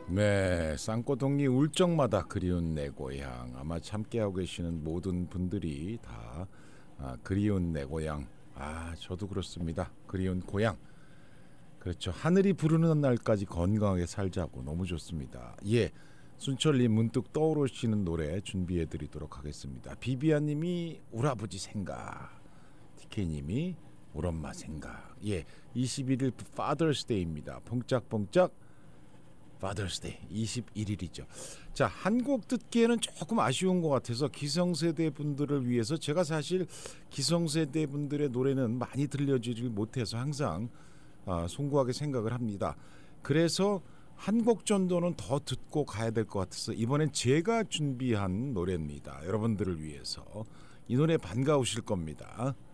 네, 쌍꼬동리 울적마다 그리운 내 고향. 아마 함께하고 계시는 모든 분들이 다 그리운 내 고향. 저도 그렇습니다. 그리운 고향. 그렇죠. 하늘이 부르는 날까지 건강하게 살자고. 너무 좋습니다. 예, 순철님 문득 떠오르시는 노래 준비해드리도록 하겠습니다. 비비아님이 우라부지 생각, TK님이 우엄마 생각. 예, 21일 Father's Day입니다. 펑짝펑짝 Father's Day 21일이죠. 자, 한 곡 듣기에는 조금 아쉬운 것 같아서 기성세대 분들을 위해서 제가 사실 기성세대 분들의 노래는 많이 들려주질 못해서 항상 송구하게 생각을 합니다. 그래서 한 곡 정도는 더 듣고 가야 될 것 같아서 이번엔 제가 준비한 노래입니다. 여러분들을 위해서 이 노래 반가우실 겁니다.